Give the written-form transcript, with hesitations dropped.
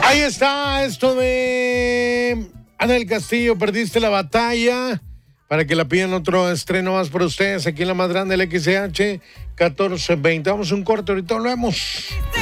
Ahí está esto de Ana del Castillo, perdiste la batalla. Para que la pidan otro estreno más para ustedes aquí en la más grande, el XH 1420. Vamos a un corte, ahorita volvemos.